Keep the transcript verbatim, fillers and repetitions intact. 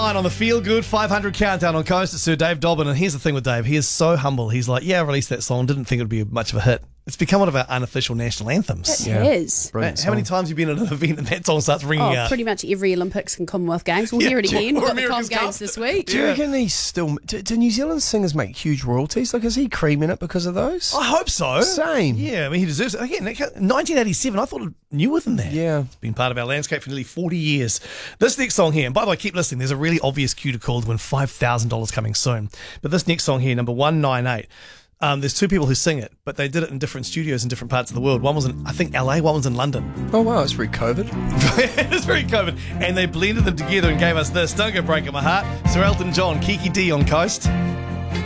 On the Feel Good five hundred countdown on Coast, it's Sir Dave Dobbin, and here's the thing with Dave, he is so humble. He's like, yeah, I released that song, didn't think it would be much of a hit. It's become one of our unofficial national anthems. It Yeah. is. Brilliant How many song. times have you been at an event and that song starts ringing Oh, out? pretty much every Olympics and Commonwealth Games. We'll Yeah, hear it again. We've or got the Com America's Cup. Games this week. Do you Yeah. reckon he's still... Do, do New Zealand singers make huge royalties? Like, is he creaming it because of those? I hope so. Same. Yeah, I mean, he deserves it. Again, nineteen eighty-seven, I thought it newer than that. Yeah. It's been part of our landscape for nearly forty years. This next song here, and by the way, keep listening, there's a really obvious cue to call to win five thousand dollars coming soon. But this next song here, number one ninety-eight, um, there's two people who sing it, but they did it in different studios in different parts of the world. One was in, I think, L A, one was in London. Oh, wow, it's very COVID. It's very COVID. And they blended them together and gave us this. Don't go breaking my heart. Sir Elton John, Kiki D on Coast.